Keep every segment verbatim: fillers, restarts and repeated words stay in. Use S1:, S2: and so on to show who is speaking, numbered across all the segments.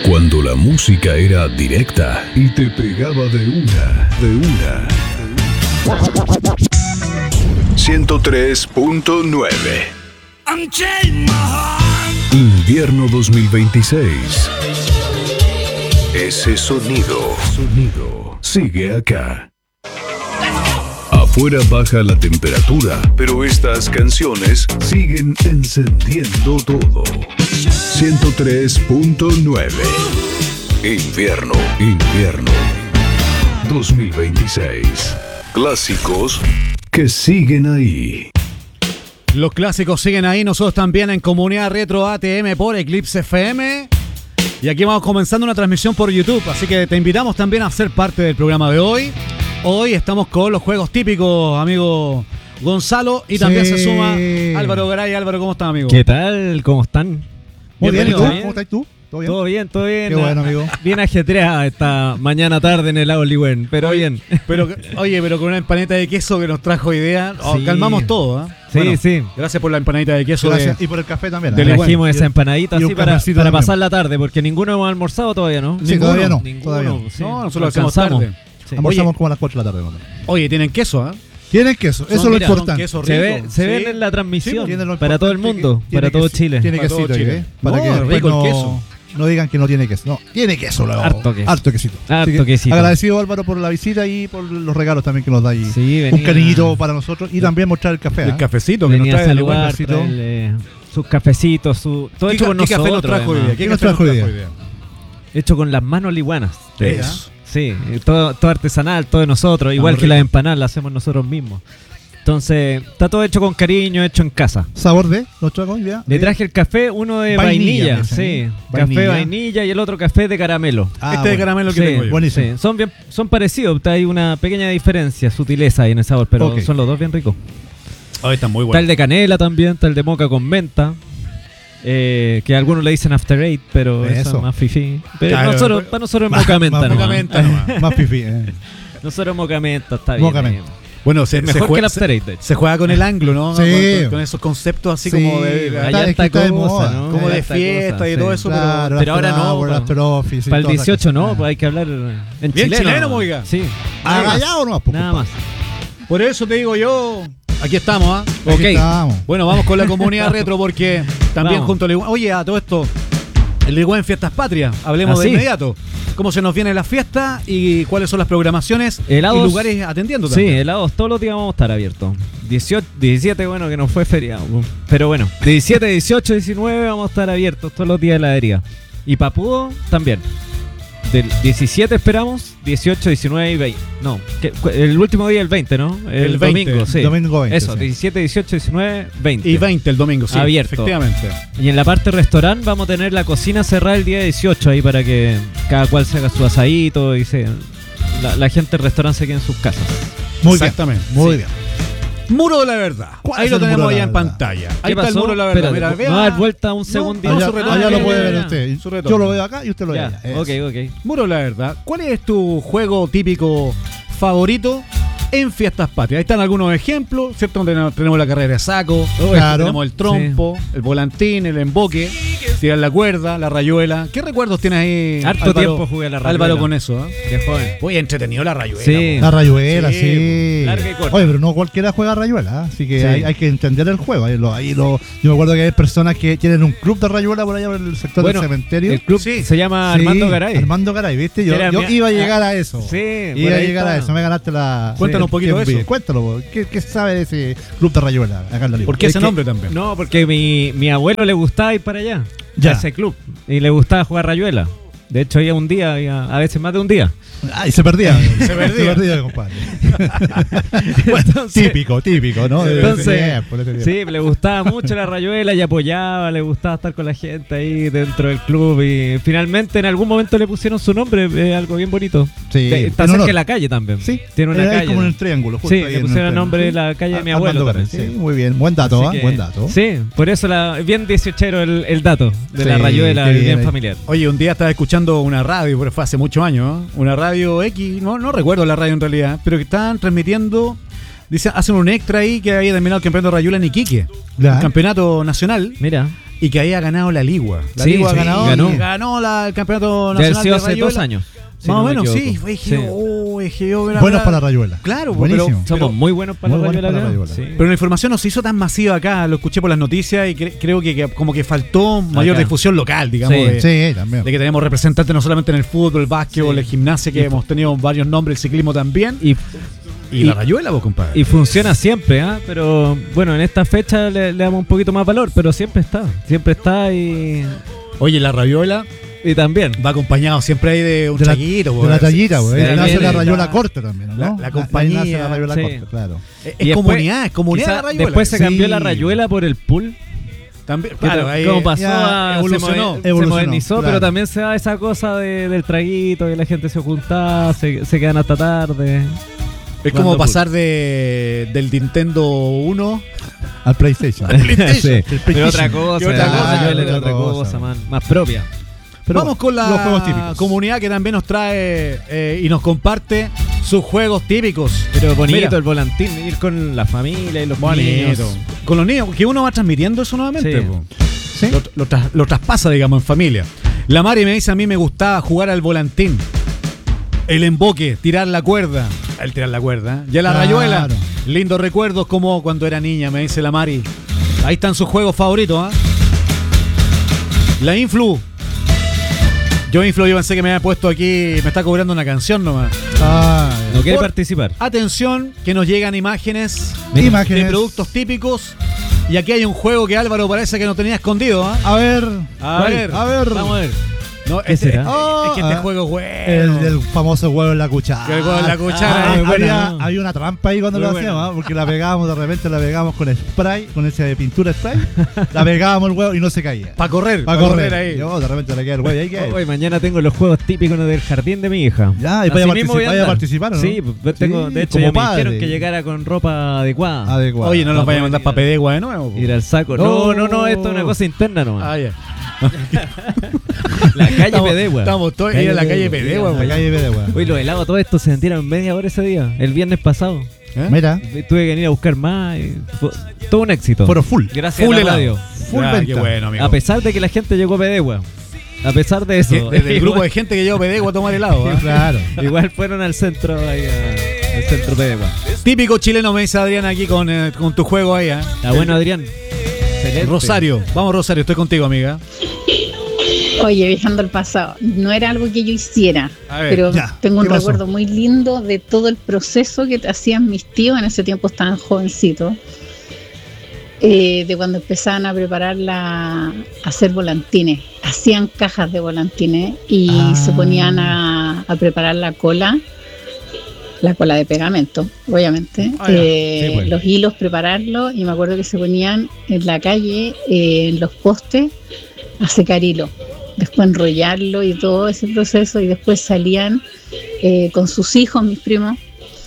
S1: Cuando la música era directa y te pegaba de una, de una. ciento tres punto nueve. Invierno dos mil veintiséis. Ese sonido, sonido, sigue acá. Afuera baja la temperatura, pero estas canciones siguen encendiendo todo. ciento tres punto nueve. Invierno, invierno dos mil veintiséis. Clásicos que siguen ahí.
S2: Los clásicos siguen ahí, nosotros también en Comunidad Retro A T M por Eclipse F M. Y aquí vamos comenzando una transmisión por YouTube, así que te invitamos también a ser parte del programa de hoy. Hoy estamos con los juegos típicos, amigo Gonzalo, y también sí. se suma Álvaro Garay. Álvaro, ¿cómo estás, amigo?
S3: ¿Qué tal? ¿Cómo están?
S4: Muy bien, ¿y tú?
S3: ¿Bien?
S4: ¿Cómo estás tú? ¿Todo bien?
S3: Todo bien, todo bien.
S4: Qué bueno, amigo.
S3: Bien ajetreada esta mañana tarde en el lago Ligüen, pero
S2: oye,
S3: bien.
S2: Pero, oye, pero con una empaneta de queso que nos trajo idea, oh,
S3: sí.
S2: calmamos todo, ¿eh?
S3: Sí,
S2: bueno,
S3: sí.
S2: Gracias por la empanadita de queso.
S4: Gracias.
S2: De,
S4: y por el café también.
S2: de
S4: ¿eh?
S3: Trajimos
S2: bueno.
S3: esa empanadita así para, para pasar la tarde, porque ninguno hemos almorzado todavía, ¿no?
S4: Sí,
S3: ninguno,
S4: todavía no.
S3: Ninguno,
S4: Todavía no.
S3: Sí.
S2: No, nosotros lo hacemos tarde.
S3: Sí.
S4: Almorzamos
S2: Oye,
S4: como a las cuatro de la tarde. ¿no?
S2: Oye, tienen queso, ¿eh?
S4: Tienen queso, eso
S2: Son,
S4: es lo
S2: mira,
S4: importante.
S2: queso
S3: Se,
S2: rico.
S3: ve, se
S2: Sí.
S3: ven en la transmisión,
S4: Sí, lo
S3: para todo el mundo,
S4: que-
S3: para
S4: tiene
S3: todo
S4: queso-
S3: Chile.
S4: Tiene
S2: Para todo
S4: quesito,
S2: Chile.
S4: ¿eh? Para
S2: No,
S4: que después
S2: rico el
S4: no,
S2: queso.
S4: no digan que no tiene queso. No, tiene queso. La,
S3: Harto queso.
S4: Harto quesito.
S3: Harto
S4: Así que
S3: quesito.
S4: Agradecido, Álvaro, por la visita y por los regalos también que nos da ahí.
S3: Sí,
S4: Un
S3: venía-
S4: cariñito para nosotros y también mostrar el café.
S2: El
S4: ¿eh?
S2: cafecito que nos
S3: Venía a
S2: trae el
S3: saludar,
S4: cafecito.
S3: traerle sus cafecitos, su, todo
S2: ¿Qué,
S3: hecho con
S2: qué café nos
S3: nosotros.
S2: trajo hoy
S3: además.
S2: día? ¿Qué
S4: ¿Qué nos
S2: café nos
S4: trajo hoy
S2: trajo hoy
S4: día?
S2: día?
S3: Hecho con las manos liguanas.
S2: Eso.
S3: Sí, todo, todo artesanal, todo de nosotros, igual
S2: muy
S3: que las
S2: rico.
S3: empanadas las hacemos nosotros mismos. Entonces, está todo hecho con cariño, hecho en casa.
S4: ¿Sabor de? ¿Nos trajo hoy día?
S3: Le traje el café, uno de
S4: Vainilla,
S3: vainilla,
S4: ese,
S3: sí,
S4: ¿eh?
S3: café
S4: Vainilla.
S3: vainilla y el otro café de caramelo.
S4: Ah,
S2: este de
S4: bueno.
S2: caramelo que
S3: Sí,
S2: tengo yo.
S4: buenísimo.
S3: Sí, son bien, son parecidos, hay una pequeña diferencia, sutileza ahí en el sabor, pero
S4: Ok.
S3: son los dos bien ricos.
S2: Hoy están muy
S3: Está el
S2: buenos.
S3: de canela también, está el de moca con menta. Eh, que algunos le dicen after eight, pero eso,
S4: Eso.
S3: es más fifi. Pero
S2: Claro,
S3: nosotros,
S2: pero-
S3: para nosotros es
S4: Más-
S3: moca menta,
S4: más
S3: nomás.
S2: moca menta nomás.
S4: Más pifí. Eh.
S3: Nosotros moca menta, está bien.
S4: Moca
S3: eh.
S4: menta.
S2: Bueno, se,
S3: Es
S2: se
S3: mejor que
S2: juega,
S3: el after eight, de hecho.
S2: se, se juega con el anglo, ¿no?
S4: Sí.
S2: Con, con esos conceptos así
S4: Sí,
S2: como de,
S4: está-
S3: Allá
S4: es que
S3: está
S4: está de
S3: cosa,
S4: moda.
S3: ¿no?
S2: como
S3: Allá
S2: de
S3: está
S2: fiesta
S3: cosa,
S2: y
S3: sí.
S2: todo eso,
S4: Claro,
S3: pero ahora no,
S4: Por
S3: pa-
S4: after office y
S3: Para el
S4: todas esas
S3: dieciocho no,
S4: cosas.
S3: pues hay que hablar en
S2: Bien
S3: chileno.
S2: chileno, oiga.
S3: Sí.
S4: Ah,
S3: Nada más.
S4: allá o no, pues,
S3: Nada
S4: compadre.
S3: más.
S2: Por eso te digo yo, aquí estamos, ¿ah?
S4: Aquí
S3: Ok.
S4: estamos.
S2: Bueno, vamos con la comunidad retro porque también
S3: Vamos.
S2: junto al Ligüen. Oye, a todo esto, el Ligüen Fiestas Patrias, hablemos
S3: ¿Ah,
S2: de
S3: sí?
S2: inmediato. ¿Cómo se nos viene la fiesta y cuáles son las programaciones
S3: Helados.
S2: y lugares atendiendo
S3: Sí,
S2: también?
S3: helados todos los días vamos a estar abiertos. dieciocho, diecisiete, bueno, que no fue feriado. Pero bueno, diecisiete, dieciocho, diecinueve vamos a estar abiertos todos los días de heladería. Y Papudo también. Del diecisiete esperamos, dieciocho, diecinueve y veinte. No, que- cu- el último día el veinte, ¿no? El,
S2: El veinte,
S3: domingo, sí.
S4: domingo veinte,
S3: Eso,
S4: sí.
S3: diecisiete, dieciocho, diecinueve, veinte.
S2: Y veinte el domingo, sí.
S3: Abierto.
S2: Efectivamente.
S3: Y en la parte restaurante vamos a tener la cocina cerrada el día dieciocho ahí para que cada cual se haga su asadito y se, la, la gente del restaurante se quede en sus casas.
S4: Muy
S2: Exactamente.
S4: bien. Muy
S3: Sí.
S4: bien.
S2: Muro de la verdad.
S4: ¿Cuál
S2: Ahí
S4: es
S2: lo
S4: el
S2: tenemos
S4: muro de
S2: allá
S4: la
S2: en
S4: verdad?
S2: pantalla. Ahí
S3: ¿Qué
S2: está el
S3: pasó?
S2: muro de la verdad.
S3: Espérate,
S2: Mira,
S3: ¿me
S2: vea.
S3: va a dar vuelta un segundito?
S2: no,
S4: Allá,
S2: su retorno.
S4: allá lo
S2: Ya,
S4: puede
S2: ya,
S4: ver
S2: ya.
S4: usted.
S2: Su retorno.
S4: Yo lo veo acá y usted lo ve
S3: Ya,
S4: allá. Eso.
S3: ok, ok.
S2: Muro de la verdad. ¿Cuál es tu juego típico favorito en Fiestas Patrias? Ahí están algunos ejemplos, ¿cierto? Donde tenemos la carrera de saco,
S4: Claro.
S2: tenemos el trompo, el volantín, el emboque, tirar la cuerda, la rayuela. ¿Qué recuerdos tienes ahí,
S3: Harto
S2: Álvaro,
S3: tiempo jugué a la rayuela.
S2: Álvaro, con eso? ¿eh?
S3: Qué joven.
S2: Oye, entretenido la rayuela.
S3: Sí.
S4: La rayuela,
S2: Sí,
S4: sí.
S3: larga y corta.
S4: Oye, pero no cualquiera juega rayuela, ¿eh? Así que
S3: Sí.
S4: hay, hay que entender el juego. Ahí lo, ahí lo- yo me acuerdo que hay personas que tienen un club de rayuela por allá por el sector
S3: Bueno,
S4: del cementerio.
S3: El club
S2: Sí.
S3: se llama
S4: Sí,
S3: Armando Garay.
S4: Armando Garay, ¿viste? Yo,
S3: Era
S4: yo
S3: mi-
S4: iba a llegar a eso.
S3: Sí, por
S4: Iba a
S3: ahí
S4: llegar a
S3: está.
S4: eso. Me ganaste la.
S2: Cuéntanos un poquito de
S4: Bien,
S2: eso.
S4: Cuéntalo, po. ¿Qué, qué sabe de ese club de rayuela acá en la Liga?
S2: ¿Por qué
S3: Es
S2: ese
S3: que-
S2: nombre también?
S3: No, porque mi, mi abuelo le gustaba ir para allá,
S4: Ya.
S3: a ese club, y le gustaba jugar rayuela. De hecho, iba un día, iba a veces más de un día.
S4: Ay, se perdía.
S2: Se perdía.
S4: compadre.
S3: Entonces-
S4: típico, típico, ¿no? De-
S3: Entonces,
S4: de ese tiempo, de ese tiempo.
S3: sí, le gustaba mucho la rayuela y apoyaba, le gustaba estar con la gente ahí dentro del club y finalmente en algún momento le pusieron su nombre, eh, algo bien bonito.
S4: Sí,
S3: De- está
S4: en
S3: cerca
S4: honor.
S3: de la calle también.
S4: Sí,
S3: Tiene una
S4: era ahí
S3: calle.
S4: como en
S3: ¿no?
S4: el triángulo. justo
S3: Sí,
S4: ahí
S3: le
S4: en el
S3: pusieron el
S4: triángulo.
S3: nombre de la calle de mi
S4: Armando
S3: abuelo
S4: Garay,
S3: también,
S4: sí,
S3: sí.
S4: muy bien, buen dato,
S3: Así
S4: ¿eh?
S3: que-
S4: Buen dato.
S3: Sí, por eso la, bien dieciochero el, el dato de
S4: Sí,
S3: la rayuela,
S4: qué
S3: bien,
S4: bien ahí.
S3: familiar.
S2: Oye, un día estaba escuchando una radio, pero fue hace muchos años, ¿eh? Una radio X, no, no recuerdo la radio en realidad, pero que estaban transmitiendo, dicen, hacen un extra ahí que había terminado el campeonato de rayuela en Iquique,
S4: Ya.
S2: el campeonato nacional,
S3: Mira,
S2: y que había ganado la Ligua. La
S3: Sí,
S2: Ligua
S3: sí,
S2: ganó,
S3: ganó.
S2: ganó la, el campeonato
S3: Ya
S2: nacional
S3: sido
S2: de
S3: hace
S2: Rayuela.
S3: dos años. si
S2: Más
S3: no
S2: o
S3: me
S2: menos, sí.
S3: equivoco.
S2: Fue, dije,
S3: Sí.
S2: oh, dije yo, la
S4: Buenos
S2: verdad-
S4: para la Rayuela.
S2: Claro, pero,
S4: Buenísimo.
S3: Somos
S2: pero,
S3: muy buenos para
S4: Muy
S3: la
S4: buenos
S3: Rayuela
S4: para la
S3: acá.
S4: Rayuela.
S3: Sí.
S2: pero la información no se hizo tan masiva acá, lo escuché por las noticias y cre- creo que, que como que faltó mayor
S3: Acá.
S2: difusión local, digamos,
S3: Sí.
S2: de,
S4: Sí, también.
S2: de que tenemos representantes no solamente en el fútbol, el básquetbol,
S3: Sí.
S2: el gimnasia, que
S3: Y-
S2: hemos tenido varios nombres, el ciclismo también.
S3: Y,
S2: Y,
S3: y-
S2: la Rayuela, vos, compadre.
S3: y funciona siempre, ¿ah? Pero bueno, en esta fecha le, le damos un poquito más valor, pero siempre está. Siempre está y,
S2: Oye, la Rayuela
S3: y también.
S2: va acompañado siempre ahí de un
S4: de la,
S2: chaguito,
S4: de
S2: pues.
S4: la tallita, güey.
S3: Sí,
S4: Ahí nace
S3: viene
S4: la
S3: la-
S4: Rayuela corta también, ¿no?
S2: la- la
S4: Ahí
S2: compañía.
S4: nace la Rayuela
S3: Sí.
S4: corta, claro.
S2: Es,
S3: Y
S2: es
S3: después-
S2: comunidad, es comunidad
S3: Quizá
S2: la Rayuela.
S3: después se
S2: Sí.
S3: cambió la Rayuela por el pool.
S2: También,
S3: Que
S2: claro,
S3: ta-
S2: ahí
S3: como pasó,
S2: ya
S3: a-
S2: evolucionó.
S3: se, mo- se
S4: Evolucionó,
S3: modernizó,
S4: claro.
S3: pero también se da esa cosa de- del traguito, que la gente se oculta, se, se quedan hasta tarde.
S2: Es
S3: Jugando
S2: como pasar de, del Nintendo uno.
S4: Al PlayStation.
S2: PlayStation.
S3: Sí,
S4: El
S3: pero
S4: PlayStation.
S3: otra cosa,
S2: Y otra
S3: la
S2: cosa,
S3: Rayuela era
S4: otra
S3: otra
S4: cosa.
S3: cosa, man, más propia.
S4: Pero
S2: Vamos
S4: bueno,
S2: con
S4: los juegos
S2: la
S4: típicos.
S2: comunidad que también nos trae eh, y nos comparte sus juegos típicos.
S3: Pero bonito
S2: Mira,
S3: el volantín, ir con la familia y los
S2: bonito.
S3: niños.
S2: Con los niños, que uno va transmitiendo eso nuevamente.
S3: Sí.
S2: po.
S4: ¿Sí?
S2: Lo, lo tras- lo traspasa, digamos, en familia. La Mari me dice, a mí me gustaba jugar al volantín. El emboque, tirar la cuerda. El tirar la cuerda. ¿Eh? Ya la
S4: Claro.
S2: Rayuela. Lindos recuerdos como cuando era niña, me dice la Mari. Ahí están sus juegos favoritos, ¿ah? La Influ. Yo Influ, yo pensé que me había puesto aquí, me está cobrando una canción nomás.
S4: Ah,
S3: No quiere
S2: Por-
S3: participar.
S2: Atención, que nos llegan imágenes
S4: ya.
S2: de
S4: Imágenes.
S2: productos típicos. Y aquí hay un juego que Álvaro parece que no tenía escondido, ¿ah?
S4: A ver.
S2: A
S4: ¿cuál?
S2: ver,
S4: A ver.
S3: Vamos a ver.
S2: No,
S3: ¿Qué
S2: este-
S3: será?
S2: es,
S4: Oh,
S2: es que este
S4: ah,
S2: juego es bueno.
S4: El del famoso huevo en la cuchara.
S2: Que el huevo en la cuchara,
S4: Ah,
S2: eh,
S4: había,
S3: bueno.
S4: había una trampa ahí cuando
S3: Muy
S4: lo
S3: bueno.
S4: hacíamos, ¿ah? Porque la pegábamos, de repente la pegábamos con spray, con ese de pintura spray. La pegábamos el huevo y no se caía.
S2: Para correr,
S4: Para
S2: para
S4: correr.
S2: correr ahí.
S4: Yo, de repente le queda el huevo y ahí queda.
S3: Hoy mañana tengo los juegos típicos del jardín de mi hija.
S4: Ya, y vaya a
S3: Así mismo
S4: participar,
S3: voy a
S4: vaya a
S3: andar.
S4: participar, ¿o no?
S3: Sí, pues, tengo,
S4: Sí,
S3: de hecho
S4: como
S3: ya me
S4: padre.
S3: dijeron que llegara con ropa adecuada.
S4: Adecuado.
S2: Oye, no nos
S3: Para
S2: vayan a
S3: poder
S2: mandar
S3: ir
S2: para
S3: a-
S2: Pedegua de nuevo. po.
S3: Ir al saco.
S2: No.
S3: No, no, no, esto es una cosa interna nomás.
S2: Ah, ya.
S3: La calle
S2: Estamos-
S3: Pedegua.
S2: Estamos todos ir a la calle Pedegua,
S4: La
S2: po.
S4: calle de huevo.
S3: Uy, los helados, todo esto se vendieron media hora ese día, el viernes pasado.
S2: ¿Eh?
S4: Mira,
S3: Tuve que venir a buscar más. Y fue todo un éxito.
S4: pero full.
S3: Gracias
S2: Full
S3: a la
S2: helado.
S3: radio.
S4: Full
S2: Ah,
S4: venta.
S2: qué bueno, amigo.
S3: A pesar de que la gente llegó a Pedegua. A pesar de eso.
S2: Que desde el grupo de gente que lleva Pedegua a tomar helado. ¿ah?
S4: Claro.
S3: Igual fueron al centro, ahí, a- al centro Pedegua.
S2: Típico chileno, me dice Adrián aquí con, eh, con tu juego ahí. ¿eh?
S3: Está bueno, Adrián. Excelente.
S2: Rosario. Vamos, Rosario, estoy contigo, amiga.
S5: Oye, viajando al pasado, no era algo que yo hiciera,
S2: A ver,
S5: pero
S4: ya,
S5: tengo un
S4: ¿qué pasó?
S5: recuerdo muy lindo de todo el proceso que hacían mis tíos, en ese tiempo estaban jovencitos, eh, de cuando empezaban a preparar la, a hacer volantines. Hacían cajas de volantines y
S4: Ah.
S5: se ponían a, a preparar la cola, la cola de pegamento, obviamente,
S2: Ah, ya.
S5: eh,
S3: Sí, pues.
S5: los hilos, prepararlos, y me acuerdo que se ponían en la calle, eh, en los postes, a secar hilo, después enrollarlo y todo ese proceso, y después salían eh, con sus hijos, mis primos,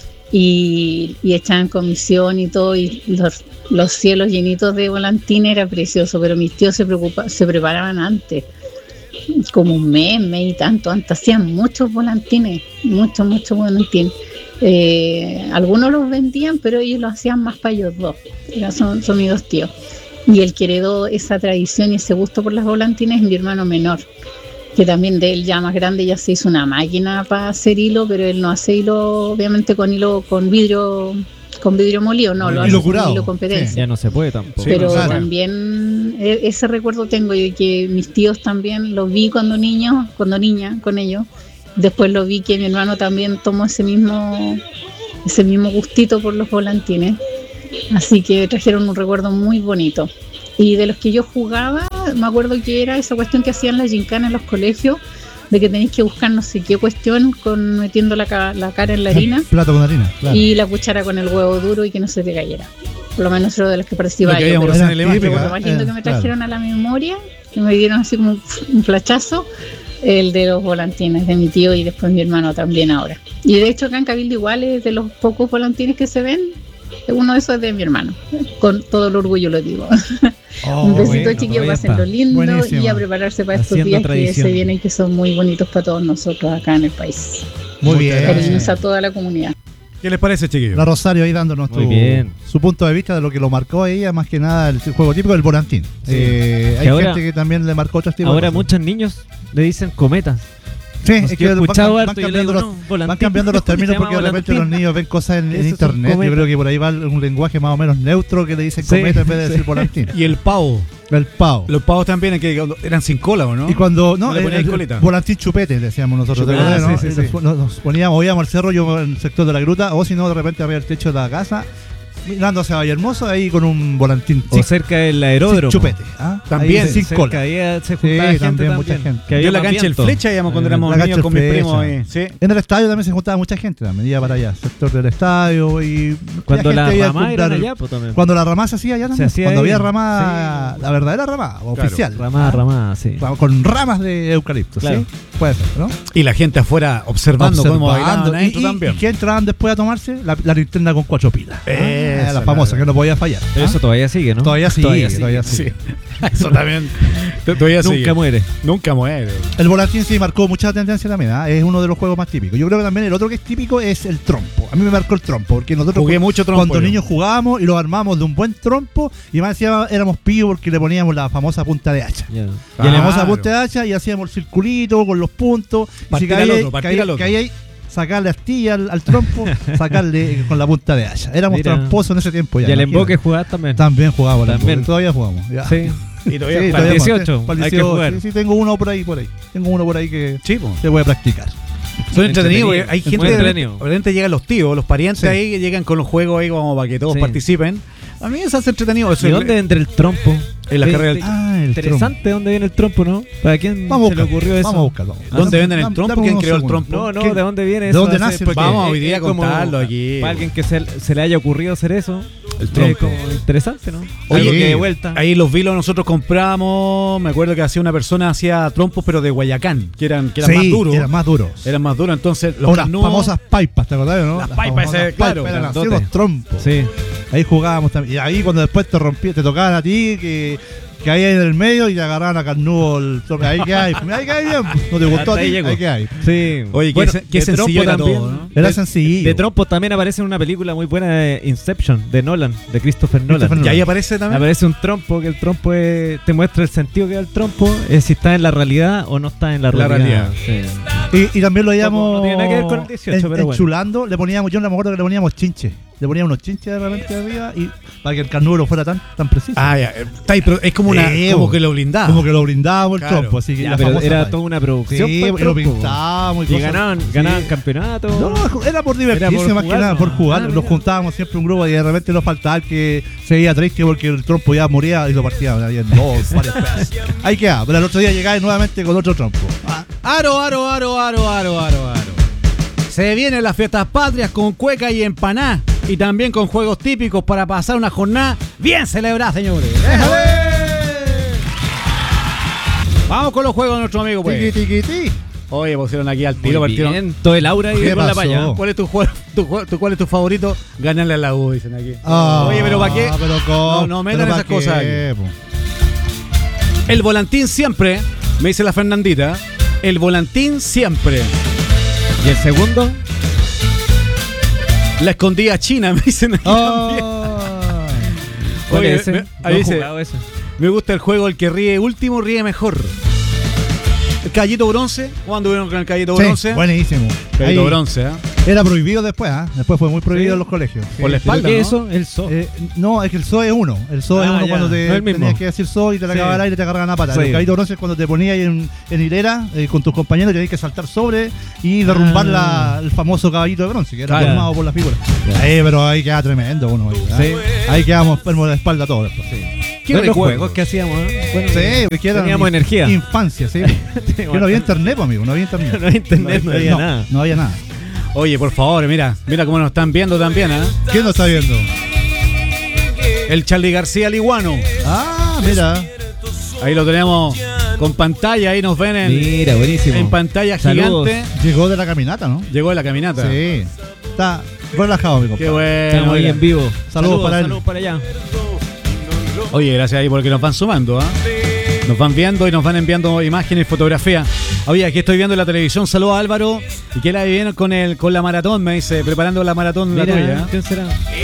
S5: y, y echaban comisión y todo, y los, los cielos llenitos de volantines, era precioso, pero mis tíos se, preocupa, se preparaban antes, como un mes, mes y tanto, antes hacían muchos volantines, muchos, muchos volantines. Eh, algunos los vendían, pero ellos lo hacían más para ellos dos, Era- son, son mis dos tíos. Y el que heredó esa tradición y ese gusto por las volantines es mi hermano menor, que también de él ya más grande ya se hizo una máquina para hacer hilo, pero él no hace hilo obviamente con hilo con vidrio con vidrio molido, no, lo
S4: Hilo
S5: hace
S4: curado,
S5: con hilo competencia.
S3: Ya no se puede tampoco.
S2: Sí,
S5: Pero
S2: claro.
S5: también e- ese recuerdo tengo yo, que mis tíos también los vi cuando niño, cuando niña con ellos. Después lo vi que mi hermano también tomó ese mismo ese mismo gustito por los volantines. Así que trajeron un recuerdo muy bonito. Y de los que yo jugaba, me acuerdo que era esa cuestión que hacían las gincanas en los colegios, de que tenéis que buscar no sé qué cuestión con metiendo la, ca- la cara en la harina
S4: Plato con harina, claro.
S5: y la cuchara con el huevo duro y que no se te cayera. Por lo menos era de los que participaba
S2: Lo que
S5: yo.
S2: habíamos
S5: Pero
S2: recién en la
S5: el
S2: imagen.
S5: recuerdo más lindo
S4: eh,
S5: que me
S4: claro.
S5: trajeron a la memoria, que me dieron así como un, un flachazo, el de los volantines de mi tío y después mi hermano también ahora. Y de hecho acá en Cabildo igual es de los pocos volantines que se ven, uno de esos es de mi hermano. Con todo el orgullo lo digo.
S4: Oh,
S5: Un besito,
S3: bueno,
S5: chiquillos,
S3: todavía
S5: pásenlo
S3: está.
S5: lindo
S4: Buenísimo.
S5: y a prepararse para estos
S3: Haciendo
S5: días
S3: tradición.
S5: que se vienen, que son muy bonitos para todos nosotros acá en el país.
S4: Muy bien.
S5: Cariños a toda la comunidad.
S2: ¿Qué les parece, chiquillos?
S4: La Rosario ahí dándonos
S3: Muy
S4: tu-
S3: bien.
S4: su punto de vista de lo que lo marcó a ella, más que nada el juego típico del volantín. Eh, hay
S3: Que ahora-
S4: gente que también le marcó otros tipos de
S3: Ahora
S4: cosas.
S3: muchos niños le dicen cometas.
S4: Sí,
S3: Yo
S4: es
S3: he
S4: que van,
S3: escuchado
S4: van
S3: harto y yo le
S4: cambiando
S3: digo,
S4: los,
S3: no, volantín.
S4: van cambiando los términos
S3: Se llama
S4: porque de repente
S3: volantín.
S4: los niños ven cosas en, en
S3: Eso es un
S4: internet. Yo
S3: cometa.
S4: creo que por ahí va un lenguaje más o menos neutro que le dicen
S3: Sí,
S4: cometa en vez de
S3: sí.
S4: decir volantín.
S2: Y el pavo.
S4: El pavo.
S2: Los pavos también que cuando eran sin cola, ¿o no?
S4: Y cuando, no,
S2: No le
S4: el-
S2: ponían
S4: el
S2: colita.
S4: volantín chupete, decíamos nosotros. ¿te
S3: Chupete.
S4: acordás,
S3: Ah,
S4: no?
S3: sí, sí,
S4: Y
S3: sí.
S4: nos, nos poníamos, íbamos al cerro, yo en el sector de la gruta, o si no, de repente había el techo de la casa, mirando hacia Valle Hermoso, ahí con un volantín
S3: O
S4: chic-
S3: cerca del
S4: sin
S3: aeródromo.
S4: chupete. ¿ah?
S2: También,
S4: Ahí sin
S3: Cerca
S4: cola.
S3: ahí se
S4: Sí,
S3: juntaba gente
S4: también, mucha
S3: también.
S4: gente.
S3: Que había
S2: Yo la
S3: más
S2: cancha El
S3: viento.
S2: Flecha íbamos cuando
S3: Eh,
S2: éramos
S4: la
S2: niños
S4: cancha
S2: con
S4: El
S2: mis primos ahí.
S4: Flecha.
S2: Sí.
S4: En el estadio también se juntaba mucha gente, también iba para allá, sector del estadio. Y
S3: Cuando
S4: la
S3: la
S4: gente iba a
S3: ramada
S4: comprar-
S3: eran allá, pues también.
S4: Cuando la ramada se hacía allá también.
S3: hacía
S4: Cuando
S3: ahí.
S4: había ramada,
S3: Sí.
S4: la verdadera ramada, oficial.
S3: Ramada, ramada, sí.
S4: Vamos, con ramas de eucalipto,
S3: Claro.
S4: ¿sí? Puede ser, ¿no?
S2: Y la gente afuera observando, cómo bailaban
S4: y,
S2: esto
S4: y,
S2: también.
S4: y que entraban después a tomarse la, la linterna con cuatro pilas.
S2: Esa,
S4: Ah, la
S2: la-
S4: famosa, que no podía fallar.
S3: Pero
S4: ¿ah?
S3: eso todavía sigue, ¿no?
S4: Todavía sigue,
S3: Todavía
S4: todavía
S3: sigue.
S4: sigue.
S2: Sí. Eso también. t- Todavía
S3: Nunca
S2: sigue.
S3: muere.
S2: Nunca muere.
S4: El volantín sí marcó mucha tendencia también, ¿ah? Es uno de los juegos más típicos. Yo creo que también el otro que es típico es el trompo. A mí me marcó el trompo, porque nosotros
S2: Jugué
S4: cu-
S2: mucho trompo.
S4: cuando
S2: yo.
S4: niños jugábamos y lo armamos de un buen trompo, y más encima éramos pillos porque le poníamos la famosa punta de hacha.
S3: Ya.
S4: Y
S2: Claro.
S4: la famosa punta de hacha y hacíamos el circulito con los puntos. Y
S2: Partir
S4: si
S2: al
S4: caía,
S2: otro, partir
S4: caía-
S2: al otro.
S4: caía ahí, sacarle astilla al, al trompo, sacarle con la punta de hacha. Éramos
S3: Mira.
S4: tramposos en ese tiempo ya.
S3: Y al
S4: imagínate.
S3: emboque jugabas también.
S4: También jugábamos. al
S3: También.
S4: emboque, Todavía jugamos. ya.
S3: Sí.
S2: Y todavía
S4: Sí,
S2: juega.
S3: Para el
S4: todavía más.
S3: dieciocho,
S4: Para el
S3: hay que
S4: dieciocho,
S3: jugar.
S4: Sí, sí, tengo uno por ahí, por ahí. Tengo uno por ahí que
S2: Sí, po.
S4: se puede practicar.
S2: Son entretenidos.
S3: Entretenido.
S2: Hay
S3: Es
S2: gente
S3: muy
S2: de
S3: entretenido.
S2: repente- de repente llegan los tíos, los parientes
S4: Sí.
S2: ahí que llegan con los juegos ahí como para que todos
S3: Sí.
S2: participen. A mí se hace entretenido. Eso
S3: ¿De
S2: es-
S3: dónde vendrá el trompo?
S2: En la
S3: Sí,
S2: carrera del-
S3: sí.
S4: Ah, el
S3: Interesante dónde viene el trompo, ¿no? ¿Para quién
S4: Vamos a
S3: se le
S4: buscar,
S3: ocurrió eso?
S4: Vamos a buscar. Vamos.
S2: ¿Dónde
S4: Dame-
S2: venden el
S4: dame-
S2: trompo?
S4: dame
S2: ¿Quién
S4: unos
S2: creó el
S4: segundos.
S2: trompo?
S3: No, no,
S4: ¿Qué?
S3: ¿de dónde viene
S4: ¿De
S3: eso?
S4: dónde
S3: Hace-
S4: nace?
S3: porque
S2: Vamos,
S3: es-
S2: hoy día
S3: es como
S2: contarlo aquí.
S3: Para alguien que se, se le haya ocurrido hacer eso.
S2: El
S3: Es
S2: trompo.
S3: como interesante, ¿no?
S2: Oye,
S3: Algo que de
S4: sí.
S3: vuelta.
S2: Ahí los vilos nosotros compramos. Me acuerdo que hacía una persona hacía trompos, pero de Guayacán, que eran, que eran
S4: Sí,
S2: más duros.
S4: eran más duros.
S2: Eran más duros. Entonces, los
S4: Con las
S2: carnudos-
S4: famosas paipas, ¿te acordás, no?
S2: Las paipas,
S4: famosas
S2: ese, claro,
S4: eran así
S3: grandote.
S4: unos trompos.
S3: Sí.
S4: Ahí jugábamos también. Y ahí cuando después te rompí, te tocaban a ti, que, que ahí en el medio y te agarraban a carnudo el trompo. Ahí que hay, ahí que hay bien. No te gustó
S3: Hasta
S4: a ti,
S3: ahí llegó.
S4: ahí que hay.
S3: Sí.
S2: Oye, qué
S3: Bueno,
S2: sen- qué
S3: de trompo
S2: sencillo era
S3: también.
S2: todo, ¿no?
S4: Era
S3: De-
S4: sencillo.
S3: De trompos también aparece en una película muy buena de Inception, de Nolan, de Christopher Nolan.
S4: Christopher
S2: Y ahí aparece también.
S3: Aparece un trompo, que el trompo es- te muestra el sentido que da el trompo, es si está en la realidad o no está en la
S2: La
S3: realidad.
S2: realidad.
S3: Sí.
S4: Y, y también lo íbamos
S3: No tiene nada que ver con el dieciocho, pero bueno.
S4: enchulando, le poníamos, yo no me acuerdo que le poníamos chinches. Le poníamos unos chinches de repente arriba y para que el carnudo no fuera tan, tan preciso.
S2: Ah, ya. eh, está ahí, pero es como una.
S4: Sí,
S2: como
S4: bo.
S2: que lo blindaba.
S4: Como que lo brindábamos el
S2: Claro.
S4: trompo, así que
S3: Ya,
S4: la
S3: pero
S4: famosa
S3: era
S4: talla.
S3: toda una producción.
S4: Sí,
S3: para el
S4: porque lo
S3: trompo.
S4: pintábamos y,
S3: Y
S4: cosas.
S3: ganaban,
S4: Sí.
S3: ganaban campeonatos.
S4: No, era por divertirse
S3: Era por
S4: más que
S3: jugar,
S4: nada,
S3: ¿no?
S4: por jugar.
S3: Ah,
S4: Nos
S3: mira.
S4: juntábamos siempre un grupo y de repente nos faltaba el que se veía triste porque el trompo ya moría y lo partía ahí en dos, varias pedazos. Ahí queda, pero el otro día llegaba nuevamente con otro trompo. Ah,
S2: Aro, aro, aro, aro, aro, aro, aro. Se vienen las fiestas patrias con cueca y empaná. Y también con juegos típicos para pasar una jornada bien celebrada, señores. Vamos con los juegos de nuestro amigo,
S4: tiqui,
S2: pues.
S4: tiqui, ti.
S2: Oye, pusieron aquí al tiro,
S3: Muy
S2: partieron.
S3: bien, todo el aura ahí
S4: ¿Qué
S3: con la
S4: pasó?
S3: paya.
S2: ¿Cuál es tu juego? Tu, jue- tu- ¿Cuál es tu favorito? Ganarle a la U, dicen aquí.
S4: Ah,
S2: Oye, pero ¿para qué?
S4: Pero cómo,
S2: No, no metan
S4: pero
S2: esas
S4: ¿pa'
S2: cosas
S4: qué, po?
S2: El volantín siempre, me dice la Fernandita. El volantín siempre.
S3: ¿Y el segundo?
S2: La escondida china, me dicen aquí también.
S4: Ah.
S3: ¿Cuál
S2: Oye,
S3: es ese?
S2: me-
S3: No
S2: ahí
S3: he
S2: dice,
S3: jugado ese.
S2: me gusta el juego, el que ríe último, ríe mejor. El Callito Bronce, ¿cuándo anduvieron con el Callito
S4: Sí,
S2: Bronce?
S4: buenísimo.
S2: Callito
S4: Ahí
S2: Bronce, ¿eh?
S4: era prohibido después, ¿ah? Después fue muy prohibido
S3: Sí.
S4: en los colegios.
S2: Por la
S4: Sí,
S2: espalda,
S3: ¿Qué
S2: ¿no?
S3: es eso? El so.
S4: Eh, no, es que el S O es uno. El S O es
S3: Ah,
S4: uno
S3: ya,
S4: cuando te
S3: no es el mismo.
S4: tenías que decir S O y te la
S3: Sí.
S4: acababa el aire y te cargaban a pata.
S3: Sí.
S4: El caballito bronce es cuando te ponías ahí en, en hilera eh, con tus compañeros y tenías que saltar sobre y derrumbar
S3: Ah.
S4: la- el famoso caballito de bronce, que era
S3: Claro.
S4: formado por la figura.
S3: Ya.
S4: Eh, pero ahí queda tremendo uno. Ahí, ¿verdad?
S3: Sí.
S4: Ahí quedamos enfermos de la espalda todos después.
S2: ¿Qué
S3: Bueno, los
S2: recuerdo?
S3: juegos que hacíamos, ¿eh? Bueno,
S4: Sí, porque era
S3: teníamos
S4: mi-
S3: energía.
S4: Infancia, sí. Que no había internet, pues, amigo, no había internet.
S3: No había internet, no había nada.
S4: No había nada.
S2: Oye, por favor, mira, mira cómo nos están viendo también, ¿eh?
S4: ¿Quién nos está viendo?
S2: El Charlie García Liguano.
S4: Ah, mira.
S2: Ahí lo tenemos con pantalla, ahí nos ven en,
S3: Mira, buenísimo.
S2: en pantalla
S3: Saludos.
S2: gigante.
S4: Llegó de la caminata, ¿no?
S2: Llegó de la caminata.
S4: Sí. Está relajado, mi compadre.
S2: Qué bueno.
S3: Estamos ahí
S2: mira.
S3: en vivo.
S4: Saludos para él.
S3: Saludos para allá.
S2: Oye, gracias ahí porque nos van sumando, ¿ah? Nos van viendo y nos van enviando imágenes y fotografías. Oye, aquí estoy viendo en la televisión. Saludos a Álvaro. Y que la viene con el con la maratón, me dice, preparando la maratón la
S3: Mira,
S2: tuya.
S3: ¿quién será?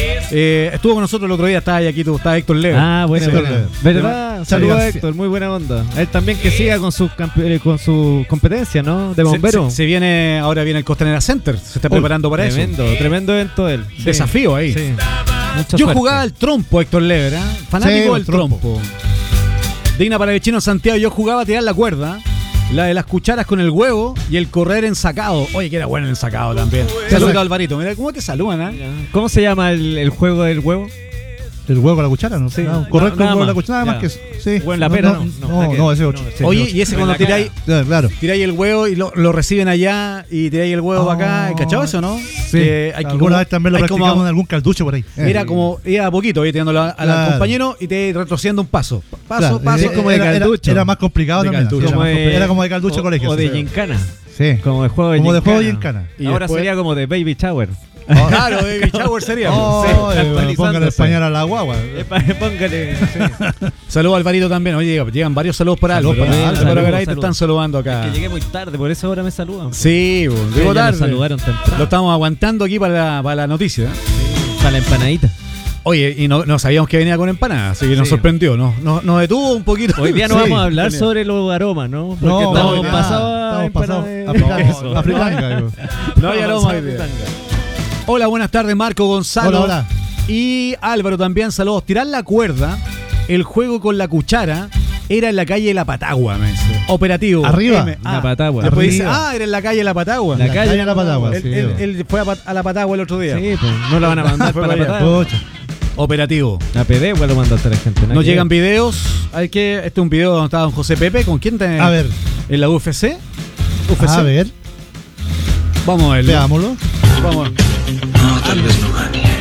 S2: Eh, estuvo con nosotros el otro día, estaba ahí aquí tú, estaba Héctor Leo.
S3: Ah, bueno,
S4: Sí,
S3: bueno.
S4: Leo.
S3: ¿Verdad?
S4: Sí,
S3: Saludos a
S4: García.
S3: Héctor, muy buena onda. Él también que siga con sus campe- con su competencia, ¿no? De
S2: Se-
S3: bombero.
S2: Se, se viene, ahora viene el Costanera Center. Se está
S3: Uy,
S2: preparando para
S3: tremendo,
S2: eso.
S3: Tremendo evento él. Sí.
S2: Desafío ahí.
S3: Sí. Mucha
S2: Yo
S3: suerte.
S2: jugaba al trompo, Héctor Lever, ¿eh? Fanático
S4: Sí,
S2: del
S4: el trompo.
S2: trompo. Digna para el chino Santiago, yo jugaba a tirar la cuerda, la de las cucharas con el huevo y el correr ensacado. Oye, que era bueno el ensacado también. Saludos, Alvarito. Mira cómo te saludan, ¿eh?
S3: Mira, ¿cómo se llama el, el juego del huevo?
S4: El huevo con la cuchara, ¿no?
S3: Sí.
S4: No, correr
S3: No,
S4: con el
S3: nada
S4: huevo con la
S3: más.
S4: cuchara, nada más
S3: Ya.
S4: que eso. Sí.
S3: O en la pera, no.
S4: No,
S3: No,
S4: no,
S3: nada que
S4: no,
S3: ver.
S4: ese es otro.
S3: No, ese-
S2: Oye,
S3: otro.
S2: y ese
S3: En
S2: cuando
S3: la cara.
S2: tiráis,
S4: Ya, claro.
S2: tiráis el huevo y lo, lo reciben allá y tiráis el huevo
S4: Oh.
S2: para acá. ¿Cachado eso, no?
S4: Sí.
S2: Que hay que
S4: Alguna
S2: como-
S4: vez también lo
S2: hay
S4: practicamos
S2: como-
S4: en algún calducho por ahí. Eh.
S2: Era como, iba a poquito, iba tirándolo a- al
S4: Claro.
S2: compañero y te retrocediendo un paso. Paso,
S4: Claro,
S2: paso.
S4: eh,
S3: como de
S4: era, era-
S3: calducho.
S4: era más complicado
S2: De
S4: también.
S2: calducho.
S4: Era,
S3: Como
S4: más
S3: de-
S4: compli- era como de calducho
S3: o,
S4: colegio.
S3: o de
S4: sí.
S3: gincana.
S4: Sí.
S3: Como de juego de
S4: Como de
S3: gincana.
S4: juego de gincana.
S2: Y
S3: Ahora
S2: después-
S3: sería como de baby shower.
S2: Claro, Baby Shower sería.
S4: Oh,
S3: Sí,
S4: eh, bueno,
S3: actualizándose.
S4: póngale el pañal a la guagua.
S3: Epa, Póngale. sí.
S2: Saludos a Alvarito también. Oye, llegan varios saludos para
S4: Saludos
S2: Álvaro.
S4: para
S2: ¿eh?
S4: Álvaro.
S2: Álvaro Garay te
S3: Saludos.
S2: están saludando acá.
S3: Que llegué muy tarde, por eso ahora me saludan.
S2: Sí, bo,
S3: Sí,
S2: llegó
S3: ya
S2: tarde.
S3: nos saludaron temprano.
S2: Lo estamos aguantando aquí para la, para la noticia. ¿eh?
S3: Para la empanadita.
S2: Oye, y no, no sabíamos que venía con empanadas, así que nos
S3: Sí.
S2: sorprendió. Nos, nos, nos detuvo un poquito.
S3: Hoy día no
S4: Sí,
S3: vamos a hablar
S2: tenía.
S3: sobre los aromas, ¿no? Porque
S4: No,
S3: estamos
S4: hoy día
S3: pasados a
S4: estamos pasados
S3: empanada de-
S4: a fritar-
S3: Eso.
S4: a fritanga, digo.
S2: No hay aroma hoy día. Hola, buenas tardes, Marco Gonzalo.
S4: Hola, hola.
S2: Y Álvaro también, saludos. Tirar la cuerda, el juego con la cuchara, era en la calle La Patagua, me dice. Operativo.
S4: Arriba,
S2: M.
S3: La
S2: Ah,
S3: Patagua.
S2: Después dice,
S4: Arriba.
S2: ah, era en la calle La Patagua.
S3: La
S4: La
S3: calle
S4: calle La Patagua,
S2: Él,
S4: sí.
S2: él- él fue a, Pat- a La Patagua el otro día.
S3: Sí, pues no la van a mandar
S2: Fue
S3: para
S2: para
S3: la
S2: allá.
S3: patada.
S4: Pucha.
S2: Operativo.
S3: La P D igual lo mandaste a la gente. nada
S2: Nos
S3: que
S2: llegan
S3: ver.
S2: videos. Hay que, este es un video donde estaba don José Pepe. ¿Con quién está?
S4: A ver,
S2: ¿En la U F C? U F C.
S4: a ver,
S2: Vamos a verlo.
S4: veámoslo.
S2: Vamos.
S6: No, tal vez no gane.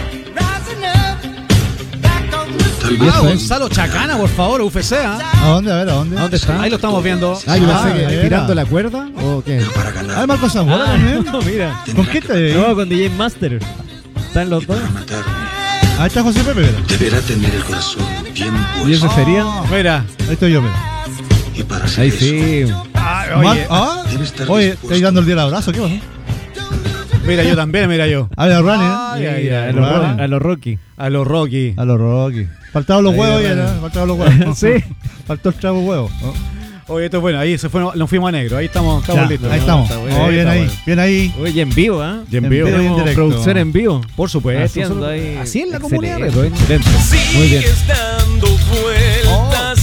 S6: Tal
S2: Ah,
S6: vez
S2: Gonzalo Chacana, por favor, U F C. ¿ah?
S4: ¿A dónde? A ver, ¿a dónde?
S3: ¿A dónde está?
S2: Ahí lo estamos viendo.
S4: Ah, yo pensé
S2: Ah,
S4: que
S2: era.
S4: tirando la
S3: cuerda o qué?
S6: para ganar.
S4: Ah, Marco Zamora
S3: Ah,
S4: también.
S3: no, mira.
S4: ¿Con qué te
S3: No, con D J Master. Están los dos.
S6: Para matarme,
S4: Ahí está José Pepe, mira.
S6: deberá tener el corazón bien
S3: ¿Y ese
S6: puesto.
S3: sería?
S2: Mira.
S4: Ahí estoy yo, mira.
S6: Y para hacer
S3: Ahí
S6: eso,
S3: sí.
S2: Ah,
S4: Mar-
S2: oye,
S4: ¿Ah?
S6: Debe estar
S4: Oye,
S6: dispuesto.
S4: estoy dando el día del abrazo, ¿qué pasó?
S2: mira yo también, mira yo.
S4: A ver, a Rani,
S2: Ay,
S4: ¿eh?
S2: ay, ay,
S3: a, los,
S4: Rani.
S3: Ro- a los Rocky.
S2: A los Rocky.
S4: A los Rocky. Faltaban los
S3: Ahí,
S4: huevos,
S3: Rani.
S4: ya, ¿no? Faltaban los huevos.
S3: Sí.
S4: Faltó el trago de huevo. ¿no?
S2: Oye, esto es bueno. Ahí se fue, nos fuimos a negro. Ahí estamos, estamos
S4: Ya,
S2: listos.
S4: ahí estamos.
S3: Está bueno,
S4: Oh, bien
S3: está
S4: ahí,
S3: bueno.
S4: bien ahí.
S3: Oye, en vivo, ¿ah?
S2: Y en
S4: En
S2: vivo.
S4: vivo y en
S3: Tenemos
S4: directo.
S3: producción en vivo.
S2: Por supuesto.
S3: Haciendo
S2: Nosotros-
S3: ahí.
S2: Así es la
S3: Excelente,
S2: comunidad retro, ¿eh?
S3: excelente. Muy bien.
S7: dando vueltas,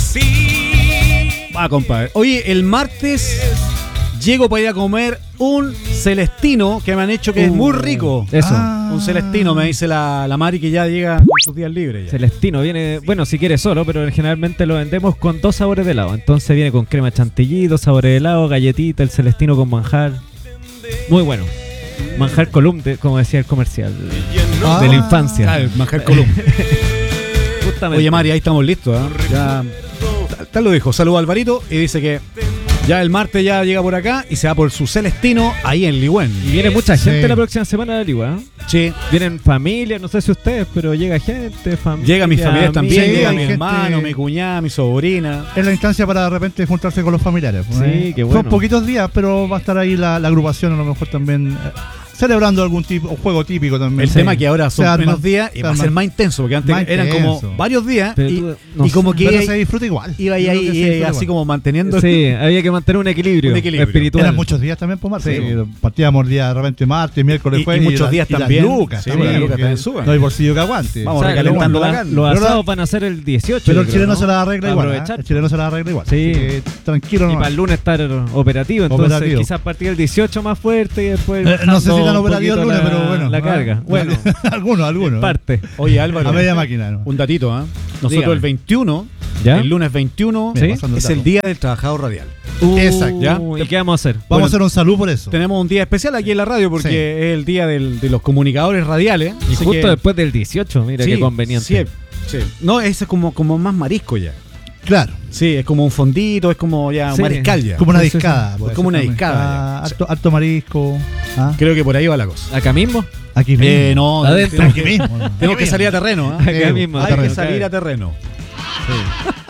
S7: sí.
S2: Va, compadre. Oye, el martes llego para ir a comer un celestino que me han hecho que es muy rico.
S3: Eso.
S4: Ah.
S2: Un celestino, me dice la, la Mari que ya llega con sus días libres. ya.
S3: Celestino viene, bueno, si quieres solo, pero generalmente lo vendemos con dos sabores de helado. Entonces viene con crema chantilly, dos sabores de helado, galletita, el celestino con manjar. Muy bueno. Manjar column, de- como decía el comercial.
S4: Ah.
S3: De la infancia.
S2: Ah, el manjar Column.
S3: Justamente.
S2: Oye, Mari, ahí estamos listos. ¿ah? Ya, tal- tal lo dijo. Saluda a Alvarito y dice que ya el martes ya llega por acá y se va por su celestino ahí en Ligüen.
S3: Y viene mucha
S4: Sí.
S3: gente la próxima semana de Ligua. ¿eh?
S2: Sí.
S3: Vienen familias, no sé si ustedes, pero llega gente, familia.
S2: Llega mis familiares también,
S4: Sí,
S2: llega
S4: hay
S2: mi
S4: gente-
S2: hermano, mi cuñada, mi sobrina.
S4: Es la instancia para de repente juntarse con los familiares.
S3: Sí,
S4: ¿eh?
S3: qué bueno.
S4: Son poquitos días, pero va a estar ahí la, la agrupación, a lo mejor también eh, celebrando algún tipo, un juego típico también.
S2: El
S4: Sí.
S2: tema que ahora son
S4: Se arma-
S2: menos días y
S4: se
S2: va a
S4: arma-
S2: ser más intenso, porque antes
S4: más
S2: eran
S4: intenso.
S2: como varios días
S3: Pero
S2: y,
S3: tú, no
S2: y como
S3: sé,
S2: que
S4: Pero
S2: iba,
S4: se disfruta igual.
S2: iba ahí,
S4: Yo creo que se
S2: ahí,
S4: disfruta
S2: así
S4: igual.
S2: como manteniendo.
S3: Sí, había que mantener un equilibrio,
S2: Un equilibrio.
S3: espiritual.
S4: Eran muchos días también por martes.
S3: Sí.
S4: Sí. Partíamos el día de repente martes, miércoles,
S2: Y- y
S4: jueves.
S2: muchos
S4: la-
S2: días
S4: las
S2: también.
S4: lucas,
S2: Sí,
S4: también,
S2: las lucas
S4: porque
S2: también suben.
S4: No hay bolsillo que aguante.
S2: Vamos
S3: O sea,
S2: recalentando
S3: los-
S2: la carne.
S3: Los
S4: Pero
S3: asados
S4: la-
S3: van a ser el dieciocho.
S4: Pero
S3: yo
S4: el
S3: creo,
S4: chileno
S3: ¿no?
S4: se la arregla
S3: Para
S4: igual. ¿eh?
S3: aprovechar.
S4: El chileno se la arregla igual.
S3: Sí.
S4: Así que tranquilo
S3: Y
S4: nomás.
S3: para el lunes estar operativo, entonces
S4: Operativo.
S3: quizás a partir del dieciocho más fuerte y después
S4: Eh, no sé si
S3: bajando
S4: tan
S3: un
S4: operativo el
S3: poquito
S4: lunes,
S3: la,
S4: pero bueno.
S3: la
S4: Ah,
S3: carga. Bueno,
S4: algunos, algunos.
S3: parte.
S2: Oye, Álvaro,
S4: A media máquina, ¿no?
S2: un datito, ¿ah? Nosotros
S3: Dígame.
S2: el veintiuno,
S3: ¿Ya?
S2: el lunes veintiuno,
S4: Mira,
S3: ¿Sí?
S4: pasando
S2: es
S4: dato.
S2: el Día del Trabajador Radial.
S4: Exacto.
S2: ¿Ya?
S3: ¿Y qué vamos a hacer?
S4: Vamos
S2: Bueno,
S4: a hacer un saludo por eso.
S2: Tenemos un día especial aquí en la radio porque
S4: Sí.
S2: es el Día del- de los comunicadores radiales.
S3: Y
S2: así
S3: justo
S2: que-
S3: después del dieciocho, mira
S2: Sí,
S3: qué conveniente.
S2: Sí, sí. No, ese es como, como más marisco ya.
S4: Claro.
S2: Sí, es como un fondito, es como ya un
S3: Sí.
S2: mariscal ya.
S4: Como una
S3: Sí, sí, sí.
S4: discada. pues,
S2: Como una
S4: exactamente.
S2: discada,
S4: Ah,
S2: ya.
S4: Alto, alto marisco. ¿Ah?
S2: Creo que por ahí va la cosa.
S3: ¿Acá mismo?
S4: Aquí mismo.
S2: Eh, no,
S3: Adentro.
S2: tenemos
S4: Aquí
S2: que,
S4: mismo. ¿no?
S2: tenemos que salir a terreno. ¿ah?
S3: Acá
S4: Sí,
S3: mismo.
S2: Hay
S3: terreno,
S2: que salir
S3: acá.
S2: a terreno.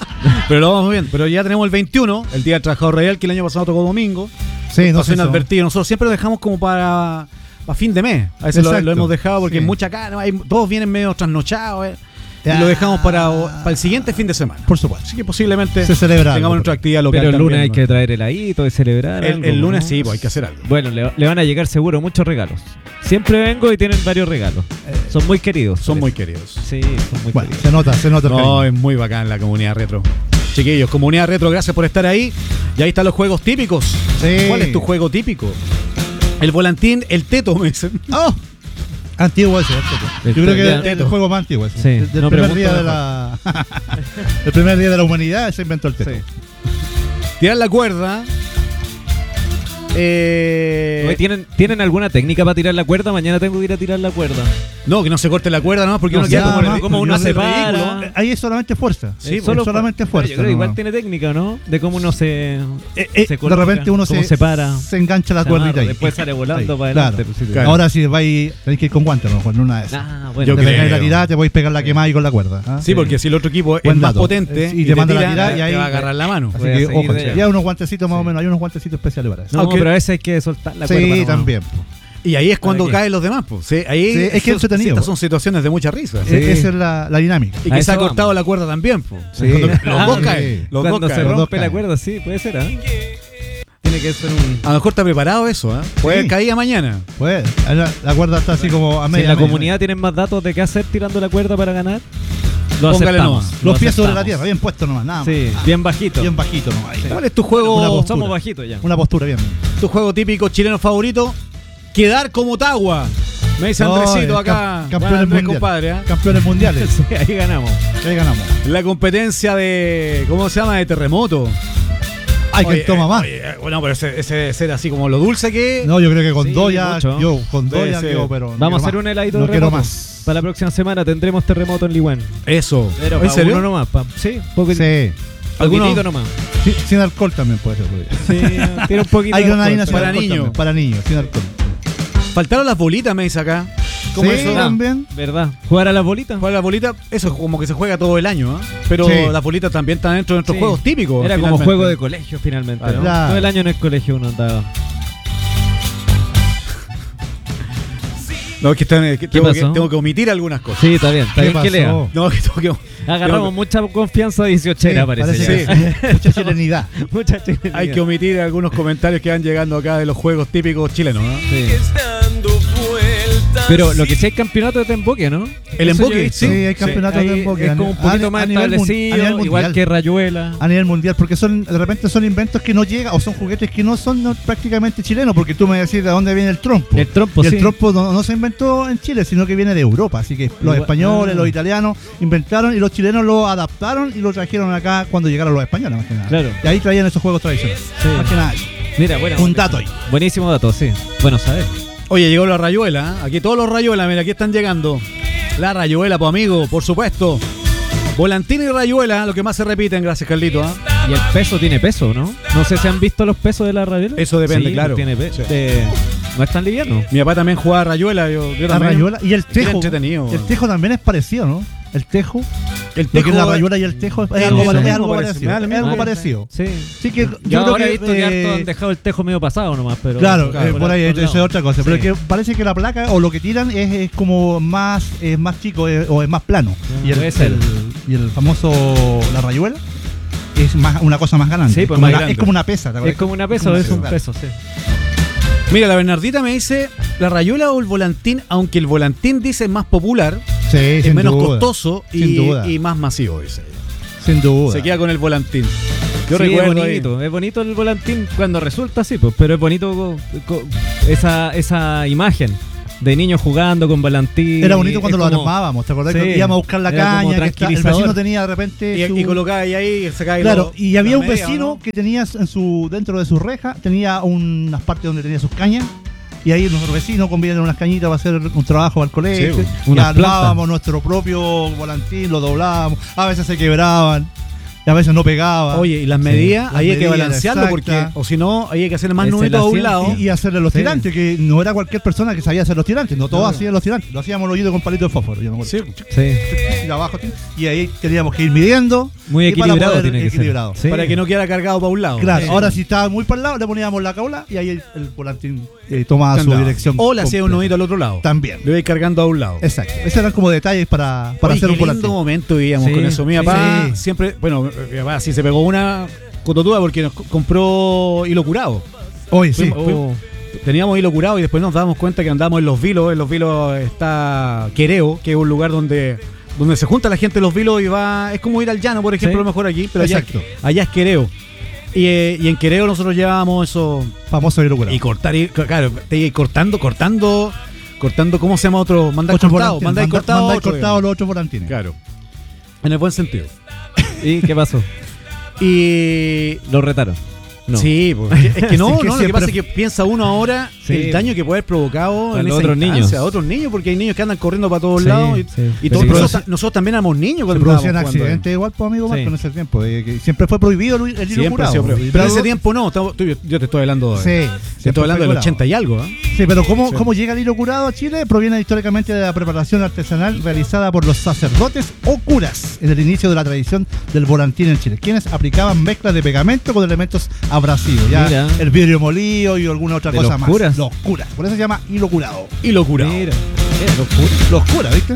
S2: Pero lo vamos bien. Pero ya tenemos el veintiuno, el Día del Trabajador Real, que el año pasado tocó domingo.
S4: Sí, no
S2: Pasó
S4: sé. eso.
S2: inadvertido. Nosotros siempre lo dejamos como para, para fin de mes. A veces lo,
S4: Exacto.
S2: lo hemos dejado porque
S4: Sí.
S2: en mucha acá, no, hay, todos vienen medio trasnochados. eh,
S4: Ya.
S2: Y lo dejamos para, para el siguiente fin de semana.
S4: Por supuesto.
S2: Así que posiblemente
S4: Se celebra
S2: tengamos
S4: algo.
S2: nuestra actividad local.
S3: Pero el lunes
S2: también,
S3: hay
S2: ¿no?
S3: que traer heladito y celebrar.
S2: El,
S3: algo,
S2: el lunes
S3: ¿no?
S2: sí, pues hay que hacer algo.
S3: Bueno, le, le van a llegar seguro muchos regalos. Siempre vengo y tienen varios regalos. Son muy queridos.
S2: Son muy
S3: parece.
S2: queridos.
S3: Sí, son muy
S4: Bueno,
S3: queridos.
S4: se nota, se nota. el
S2: No,
S4: cariño.
S2: es muy bacán la comunidad retro. Chiquillos, comunidad retro, gracias por estar ahí. Y ahí están los juegos típicos.
S4: Sí.
S2: ¿Cuál es tu juego típico? El volantín, el teto, me dicen.
S4: ¡Oh! Antiguo ese, este.
S3: El
S4: Yo creo que
S3: teto.
S4: es el juego más antiguo ese.
S3: Sí,
S4: Del- del
S3: no
S4: primer
S3: pregunto
S4: día de
S3: mejor.
S4: la el primer día de la humanidad se inventó el teto.
S3: Sí.
S2: Tirar la cuerda. Eh,
S3: Oye, ¿tienen, ¿Tienen alguna técnica para tirar la cuerda? Mañana tengo que ir a tirar la cuerda.
S2: no, que no se corte la cuerda, ¿no? Porque
S3: No,
S2: uno queda
S3: ya,
S2: como,
S3: más,
S2: el-
S3: como
S2: yo
S3: uno
S2: hace
S3: se
S2: ridículo.
S3: para.
S4: Eh, Ahí es solamente fuerza.
S3: Sí,
S4: es
S3: solo
S4: solamente
S3: Pero
S4: fuerza.
S3: Yo creo que igual
S4: nomás.
S3: tiene técnica, ¿no? De cómo uno se,
S4: Eh, eh,
S3: se
S4: de
S3: coloca,
S4: repente uno
S3: cómo
S4: se,
S3: se para.
S4: se engancha la
S3: Se
S4: cuerdita
S3: amarra,
S4: ahí.
S3: después sale volando
S4: Ahí,
S3: para
S4: claro.
S3: adelante, pues, sí,
S2: claro.
S4: Ahora sí vais, tenéis que ir con guantes, a lo mejor, en una de esas.
S3: Ah,
S2: Yo
S3: bueno.
S4: Te
S2: creo.
S4: pegáis la tirada, te podéis pegar la quemada y con la cuerda. ¿ah?
S2: Sí, porque si el otro equipo es
S4: Buen
S2: más
S4: dato.
S2: potente
S4: Eh,
S2: y,
S4: y
S2: te,
S4: te manda la
S2: tira,
S4: tirada y
S2: te
S4: ahí-
S2: va a agarrar la mano.
S4: Así
S3: Voy a
S4: que,
S3: seguir
S4: ojo,
S3: de ella.
S4: ya unos guantecitos más o menos, hay unos guantecitos especiales para eso.
S3: No,
S2: Aunque-
S3: pero a veces hay que soltar la
S4: sí,
S3: cuerda. nomás.
S4: también.
S2: Y ahí es cuando
S3: ¿Para qué?
S2: caen los demás. Pues. Sí, ahí
S4: Sí, es que
S2: son-
S4: entretenido,
S2: Estas
S4: po.
S2: son situaciones de mucha risa.
S4: E- Esa es la, la dinámica.
S2: Y
S3: A
S2: que se ha
S3: eso
S2: cortado
S3: vamos.
S2: la cuerda también. Po.
S4: Sí.
S2: Cuando los
S3: Ah,
S2: dos
S4: sí.
S2: caen. Los
S3: Cuando
S2: dos
S3: se
S2: caen.
S4: Los dos
S3: rompe la
S4: caen.
S3: cuerda, sí, puede ser, ¿eh? Tiene que ser un...
S2: A lo mejor está preparado eso. ¿eh? Puede
S4: Sí.
S2: caer mañana.
S4: Pues, la, la cuerda está así como a
S3: Si
S4: media.
S3: en la
S4: media,
S3: comunidad tienen más datos de qué hacer tirando la cuerda para ganar, lo
S2: Póngale
S3: aceptamos.
S2: nomás.
S3: lo
S4: Los pies sobre la
S3: aceptamos.
S4: tierra, bien puestos nomás, nada más.
S3: Sí, bien bajito.
S4: Bien bajito nomás. ahí.
S2: ¿Cuál es tu
S4: Una
S2: juego,
S4: postura.
S3: Somos bajitos ya.
S4: Una postura bien.
S2: tu juego típico chileno favorito? Quedar como Tagua. Me dice
S4: No,
S2: Andresito
S4: eh,
S2: acá.
S4: cam-
S2: Bueno,
S4: campeones
S2: Andrés,
S4: mundiales.
S2: compadre. ¿eh?
S4: Campeones mundiales.
S3: Sí, ahí ganamos.
S4: Ahí ganamos.
S2: La competencia de. ¿Cómo se llama? De terremoto.
S4: Hay
S2: Oye,
S4: quien toma
S2: eh,
S4: más.
S2: oye, eh, bueno, pero ese, ese debe ser así como lo dulce que.
S4: No, yo creo que con
S3: Sí,
S4: dos ya.
S3: mucho.
S4: Yo con dos
S2: Debe
S4: ya
S2: ser.
S4: quedo, pero. no
S3: Vamos a
S4: quiero
S3: hacer
S4: más.
S3: un heladito
S4: No
S3: de
S4: quiero
S3: terremoto.
S4: más.
S3: Para la próxima semana tendremos terremoto en Ligüen.
S2: Eso.
S3: Pero
S2: ¿En
S3: para
S2: serio?
S3: uno nomás. pa- sí, poquito,
S4: Sí.
S2: ¿Alguno?
S3: poquitito nomás.
S4: Sí, sin alcohol también puede ser.
S3: Sí, tiene un poquito
S4: Hay
S3: de
S4: granadina
S3: alcohol.
S4: sin
S2: Para
S4: alcohol
S2: niños.
S4: también, Para niños, sin alcohol.
S2: Faltaron las bolitas, me dice acá. ¿Cómo
S4: Sí,
S2: eso?
S4: también.
S3: ¿Verdad? ¿Jugar a las bolitas?
S2: Jugar las bolitas, eso es como que se juega todo el año, ¿eh? Pero
S4: Sí.
S2: las bolitas también están dentro de nuestros
S3: Sí.
S2: juegos típicos.
S3: Era como
S2: finalmente.
S3: juego de colegio finalmente.
S2: Claro.
S3: ¿no?
S4: Claro.
S3: Todo el año en el colegio uno andaba.
S2: No, es que, están- que tengo, que
S3: pasó?
S2: tengo que omitir algunas cosas.
S3: Sí, está bien. Está
S4: ¿Qué
S3: bien que lea.
S4: pasó?
S2: No, que tengo que.
S3: Agarramos
S2: tengo
S3: mucha confianza dieciochera,
S4: Sí,
S3: parece.
S4: parece
S3: ya.
S4: que mucha chilenidad.
S3: Mucha chilenidad.
S2: Hay que omitir algunos comentarios que van llegando acá de los juegos típicos chilenos, ¿no?
S3: Sí.
S7: Dando vueltas.
S3: Pero lo que sí hay campeonato es de emboque, ¿no?
S2: El
S3: Eso
S2: emboque,
S3: yo he visto.
S4: Sí, hay campeonatos
S3: Ahí
S4: de emboque.
S3: Es
S4: a
S3: como un
S4: ni-
S3: poquito
S4: a-
S3: más
S4: a nivel mun-
S3: establecido,
S4: a nivel
S3: igual
S4: mundial.
S3: que Rayuela.
S4: A nivel mundial, porque son de repente son inventos que no llegan o son juguetes que no son no, prácticamente chilenos, porque tú me decís de dónde viene el trompo.
S3: El trompo,
S4: y el
S3: sí.
S4: trompo no, no se inventó en Chile, sino que viene de Europa, así que los
S3: Igual-
S4: españoles,
S3: ah.
S4: los italianos inventaron y los chilenos lo adaptaron y lo trajeron acá cuando llegaron los españoles, más que nada.
S3: Claro.
S4: Y ahí traían esos juegos tradicionales.
S3: Sí.
S4: Más que nada.
S3: Mira, bueno.
S4: Un dato ahí.
S3: Buenísimo dato, sí. Bueno, saber.
S2: Oye, llegó la rayuela, ¿eh? Aquí todos los rayuelas, mira, aquí están llegando. La rayuela, pues amigo, por supuesto. Volantín y rayuela, lo que más se repiten, gracias Carlito. ¿eh?
S3: Y el peso tiene peso, ¿no? No sé si han visto los pesos de la Rayuela.
S2: Eso depende,
S3: Sí,
S2: claro.
S3: Tiene pe-
S2: Sí.
S3: de- No es tan liviano.
S2: Mi papá también jugaba rayuela, yo, yo
S4: La
S2: también.
S4: rayuela y el
S2: Bien
S4: tejo.
S2: entretenido,
S4: El
S2: bueno.
S4: tejo también es parecido, ¿no? El tejo.
S2: El
S4: Lo que es
S2: tejo,
S4: la rayuela y el tejo es,
S2: Sí,
S4: algo,
S2: sí,
S4: pare-
S2: sí.
S4: es algo
S2: Me
S4: parecido.
S2: da lo
S4: Es
S2: mismo.
S4: algo
S3: Ah,
S4: parecido.
S3: Sí.
S4: Sí que
S3: Yo
S4: yo creo
S3: ahora he
S4: que,
S3: visto que
S4: eh,
S3: harto han dejado el tejo medio pasado nomás, pero...
S4: Claro,
S3: Claro,
S4: eh, por ahí,
S3: otro
S4: eso es
S3: lado.
S4: otra cosa. Pero
S3: Sí.
S4: es que parece que la placa o lo que tiran es, es como más es más chico eh, o es más plano.
S3: Ah,
S4: y, el,
S3: puede ser.
S4: el- y el famoso la rayuela es más una cosa más grande.
S3: Sí,
S4: es,
S3: pues
S4: como
S2: más
S4: una,
S2: grande.
S4: es como una pesa. ¿te acuerdas?
S3: Es como una peso,
S4: Como
S3: es un
S4: una-
S3: peso, sí.
S2: Mira, la Bernardita me dice, la rayuela o el volantín, aunque el volantín dice más popular,
S4: Sí,
S2: es
S4: sin
S2: menos
S4: duda.
S2: costoso
S4: Sin
S2: y,
S4: duda.
S2: y más masivo, dice ella.
S4: Sin duda.
S2: Se queda con el volantín. Yo
S3: Sí,
S2: recuerdo
S3: es
S2: ahí-
S3: bonito, es bonito el volantín cuando resulta así, pues, pero es bonito co- co- esa, esa imagen de niños jugando con volantín.
S4: Era bonito cuando
S3: Es
S4: lo
S3: como-
S4: armábamos, ¿te acordás?
S3: Sí,
S4: que íbamos a buscar la
S3: era como
S4: caña, que está- el
S3: tranquilizador.
S4: vecino tenía de repente
S2: y,
S4: su-
S2: y colocaba ahí, ahí se cae
S4: Claro, y había un
S2: media,
S4: vecino
S2: ¿no?
S4: que tenía en su dentro de su reja, tenía unas partes donde tenía sus cañas. Y ahí nuestros vecinos convienen unas cañitas para hacer un trabajo al colegio.
S2: Sí,
S4: y
S3: unas
S4: armábamos nuestro propio volantín, lo doblábamos, a veces se quebraban. a veces no pegaba.
S2: Oye, y las
S4: Sí,
S2: medidas,
S4: las
S2: ahí hay que
S4: medidas
S2: balancearlo porque,
S4: exactas.
S2: o si no, ahí hay que hacerle más
S3: Ese
S2: nuditos a un
S3: la
S2: lado.
S4: Y, y hacerle los
S3: Sí.
S4: tirantes, que no era cualquier persona que sabía hacer los tirantes, no todos
S2: Claro.
S4: hacían los tirantes, lo hacíamos los oídos con palito de fósforo, yo me acuerdo.
S2: Sí,
S3: Sí.
S4: Y abajo, y ahí teníamos que ir midiendo.
S3: Muy
S4: y para
S3: equilibrado
S4: poder-
S3: tiene que
S4: equilibrado.
S3: ser. Sí.
S2: para que no quedara cargado para un lado.
S4: Claro,
S3: Sí.
S4: ahora si estaba muy para el lado, le poníamos la caula y ahí el, el volantín eh, tomaba su
S2: Andaba.
S4: dirección.
S2: O le hacía un
S4: completa.
S2: nudito al otro lado.
S4: También.
S2: Lo iba cargando a un lado.
S4: Exacto. Esos eran como detalles para, para
S2: Oye,
S4: hacer
S2: qué
S4: un volantín.
S2: lindo momento vivíamos
S3: Sí,
S2: con eso. Mi
S3: sí.
S2: papá
S4: Sí.
S2: siempre, bueno, mi papá sí se pegó una cototuda porque nos co- compró hilo curado.
S4: Oye, sí.
S2: Fuimos-
S3: Oh.
S2: Teníamos hilo curado y después nos dábamos cuenta que andábamos en Los Vilos. En Los Vilos está Quereo, que es un lugar donde, donde se junta la gente de Los Vilos y va. Es como ir al llano, por ejemplo,
S3: Sí.
S2: a lo mejor aquí, pero allá,
S4: Exacto.
S2: allá es Quereo. Y, eh, y en Quereo nosotros llevábamos eso.
S4: Famoso hilo curado.
S2: Y cortar, y, claro, te iba cortando, cortando, cortando, ¿cómo se llama otro? Mandar
S4: Otro
S2: cortado,
S4: volantín.
S2: mandar
S4: Manda-
S2: cortado.
S4: mandar
S2: otro,
S4: cortado
S2: digamos.
S4: los otros volantines.
S2: Claro. En el buen sentido.
S3: ¿Y qué pasó?
S2: Y.
S3: Lo retaron. No.
S2: Sí, porque es que no,
S4: Sí, que
S2: no, lo que
S4: siempre-
S2: pasa es que piensa uno ahora
S3: Sí.
S2: el daño que puede haber provocado
S3: A
S2: en
S3: los
S2: esa
S3: otros
S2: instancia,
S3: niños.
S2: a otros niños, porque hay niños que andan corriendo para todos
S3: Sí,
S2: lados y,
S3: sí.
S2: y todos
S3: Peligroso.
S2: nosotros, nosotros también éramos niños
S4: Se
S2: cuando
S4: producían
S2: estábamos jugando ahí.
S4: accidentes igual, pues, amigo Marco,
S2: Sí.
S4: en ese tiempo. eh, que siempre fue prohibido el, el hilo
S2: Siempre ha
S4: curado.
S2: sido prohibido. Pero en ese tiempo no, estamos- tú- yo te estoy hablando de,
S4: Sí,
S2: te
S4: siempre
S2: estoy hablando
S4: fue
S2: del
S4: curado.
S2: ochenta y algo, ¿eh?
S4: Sí, pero ¿cómo,
S2: Sí.
S4: ¿cómo llega el hilo curado a Chile? Proviene históricamente de la preparación artesanal realizada por los sacerdotes o curas en el inicio de la tradición del volantín en Chile, quienes aplicaban mezclas de pegamento con elementos abrasivos. Ya
S3: Mira.
S4: el vidrio molido y alguna otra
S3: ¿De
S4: cosa
S3: los
S4: más.
S3: curas?
S4: Los curas. Por eso se llama hilo curado.
S2: Y locura.
S3: Mira. Mira, lo juro.
S4: Los curas, ¿viste?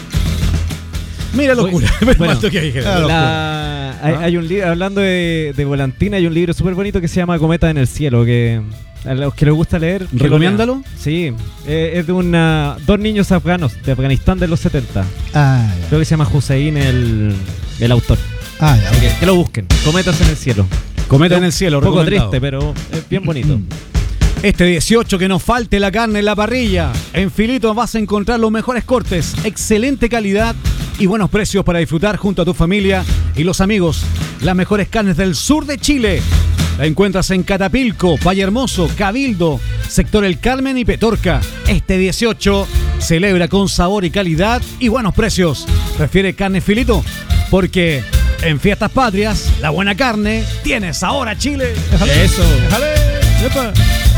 S2: Mira locura. Me
S3: bueno.
S2: faltó que dijera.
S4: Ah,
S3: La- hay,
S2: ¿Ah?
S3: hay un libro, hablando de, de volantina, hay un libro súper bonito que se llama Cometa en el Cielo, que a los que les gusta leer. que lo
S2: ¿Recomiéndalo?
S3: lean. Sí, eh, es de una, dos niños afganos de Afganistán de los setenta.
S4: Ah, ya.
S3: Creo que se llama Hussein el, el autor.
S4: Ah, ya.
S3: Que, que lo busquen. Cometas en el Cielo.
S2: Cometa en el cielo,
S3: Un poco
S2: recomendado.
S3: triste, pero es bien bonito.
S2: Este dieciocho, que no falte la carne en la parrilla. En Filito vas a encontrar los mejores cortes, excelente calidad y buenos precios para disfrutar junto a tu familia y los amigos. Las mejores carnes del sur de Chile. La encuentras en Catapilco, Valle Hermoso, Cabildo, Sector El Carmen y Petorca. Este dieciocho celebra con sabor y calidad y buenos precios. Prefiere carne Filito porque en Fiestas Patrias la buena carne tienes ahora, Chile. Eso. Epa.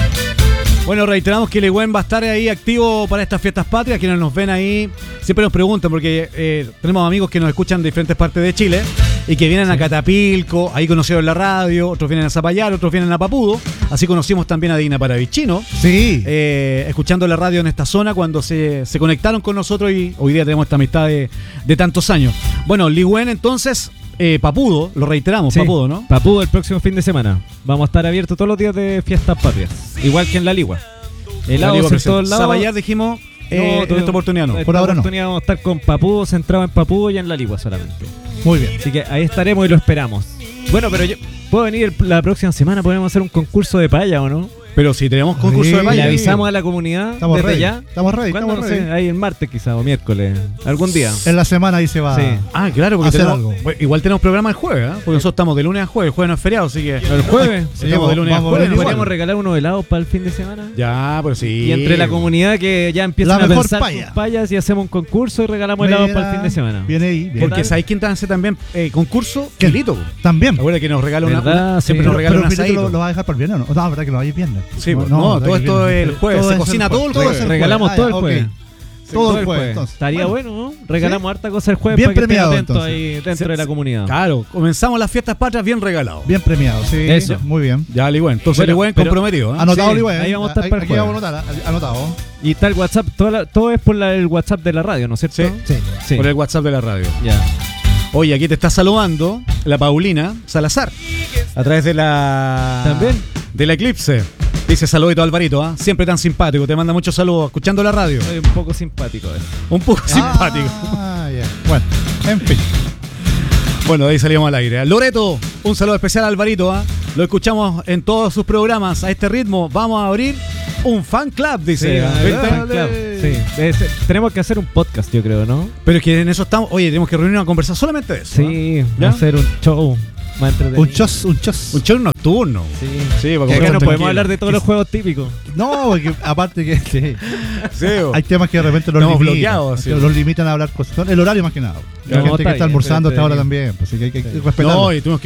S2: Bueno, reiteramos que Ligüen va a estar ahí activo para estas fiestas patrias. Quienes nos ven ahí siempre nos preguntan, porque eh, tenemos amigos que nos escuchan de diferentes partes de Chile y que vienen a Catapilco, ahí conocieron la radio, otros vienen a Zapallar, otros vienen a Papudo. Así conocimos también a Digna Paravicino,
S4: Sí.
S2: eh, escuchando la radio en esta zona cuando se, se conectaron con nosotros y hoy día tenemos esta amistad de, de tantos años. Bueno, Ligüen entonces, eh, Papudo, lo reiteramos,
S3: Sí,
S2: Papudo, ¿no?
S3: Papudo el próximo fin de semana. Vamos a estar abiertos todos los días de Fiestas Patrias. Igual que en La Ligua. Helados
S2: Ligua
S3: en
S2: presente.
S3: todos lados.
S2: Zapallar dijimos, eh,
S3: No,
S2: en
S3: tuvimos-
S2: esta oportunidad no.
S3: En
S4: Por
S3: esta
S4: ahora no.
S3: oportunidad vamos a estar con Papudo, centrado en Papudo y en La Ligua solamente.
S4: Muy bien.
S3: Así que ahí estaremos y lo esperamos. Bueno, pero yo puedo venir el- la próxima semana, podemos hacer un concurso de paya, ¿o no?
S2: Pero si tenemos concurso
S4: Sí.
S2: de
S3: Le
S2: baile.
S3: avisamos a la comunidad
S4: Estamos
S3: desde
S4: ready.
S3: ya.
S4: Estamos ready,
S3: ¿Cuándo?
S4: estamos
S3: No sé,
S4: ready.
S3: ahí el martes quizá o miércoles. Algún día.
S4: En la semana ahí se va.
S3: Sí.
S2: Ah, claro, porque
S4: Hacer
S2: tenemos,
S4: algo.
S2: bueno, igual tenemos programa el jueves, ¿eh? Porque nosotros estamos de lunes a jueves, el jueves no es feriado, así que
S3: El jueves.
S4: Sí,
S2: estamos de lunes a
S4: vamos a
S2: jueves.
S4: ver igual.
S3: Podríamos regalar unos helados para el fin de semana.
S2: Ya, pero sí.
S3: Y entre la comunidad que ya empiezan
S4: La
S3: a
S4: mejor
S3: pensar
S4: paya.
S3: sus payas y hacemos un concurso y regalamos helados
S4: Mira,
S3: para el fin de semana.
S4: Viene ahí. Viene.
S2: Porque
S3: tal?
S2: ¿sabéis quién hace también eh, concurso?
S4: ¿Quién?
S2: Filito.
S4: También.
S2: Acuérdate que nos regala una,
S3: ¿Verdad?
S2: una- siempre
S3: Sí.
S2: nos regala un
S4: pero Filito
S2: asadito.
S4: lo, lo va a dejar para el viernes, ¿no? No, verdad que lo va a ir viernes.
S2: Sí, pues, no, todo
S4: verdad que
S2: esto
S4: viernes.
S2: es el jueves, se
S4: es
S2: cocina todo el
S4: todo
S2: jueves.
S4: es el
S3: Regalamos
S4: Ah,
S3: todo
S4: ya,
S3: el jueves.
S4: ok. Todo el jueves, entonces.
S3: Estaría bueno, ¿no? Regalamos harta cosa el jueves
S4: Bien
S3: para que estén
S4: premiado,
S3: atentos
S4: entonces.
S3: ahí dentro de la comunidad.
S2: Claro, comenzamos las fiestas patrias bien regalados.
S4: Bien premiado, sí.
S3: Eso.
S4: Muy bien.
S2: Ya, Ligüen. Entonces,
S3: Bueno,
S2: Ligüen
S3: pero-
S2: comprometido. ¿eh?
S4: Anotado,
S3: Sí,
S4: Ligüen,
S3: ahí
S4: ¿eh?
S3: vamos a estar para el
S4: Aquí vamos a
S3: jueves.
S4: anotar, anotado.
S3: Y está el WhatsApp, todo, la- todo es por la- el WhatsApp de la radio, ¿no es cierto?
S2: Sí.
S4: Sí.
S3: Sí.
S2: Por el WhatsApp de la radio.
S3: Ya.
S2: Oye, aquí te está saludando la Paulina Salazar a través de la
S3: ¿También?
S2: de la Eclipse. Dice saludito Alvarito, ¿ah? Siempre tan simpático, te manda muchos saludos escuchando la radio.
S3: Soy un poco simpático. eh.
S2: Un poco simpático.
S4: Ah, ya. Bueno, en fin.
S2: Bueno, de ahí salimos al aire. Loreto, un saludo especial a Alvarito, ¿ah? Lo escuchamos en todos sus programas. A este ritmo vamos a abrir un fan club, dice.
S3: Sí,
S2: ¿ah? ¿Viste?
S3: fan club. Sí. Debe ser- tenemos que hacer un podcast, yo creo, ¿no?
S2: Pero es que en eso estamos. Oye, tenemos que reunirnos a conversar solamente de eso. ¿ah?
S3: Sí,
S2: ¿Ya?
S3: hacer un show. Más entretenido.
S4: Un chos, un chos.
S2: Un show nocturno.
S3: Sí,
S2: Sí, para
S3: que
S2: comer
S3: acá no podemos
S2: tranquilo.
S3: hablar de todos los juegos típicos.
S4: No, porque aparte que sí,
S2: Sí, bo.
S4: hay temas que de repente los
S2: Estamos
S4: limitan.
S2: bloqueados, sí.
S4: Los limitan a hablar cosas. El horario más que nada. Hay
S3: No,
S4: gente que
S3: está
S4: está
S3: bien,
S4: almorzando
S3: pero
S4: hasta ahora
S3: está
S4: también. Pues sí que hay que respetarlo.
S2: No, y tuvimos que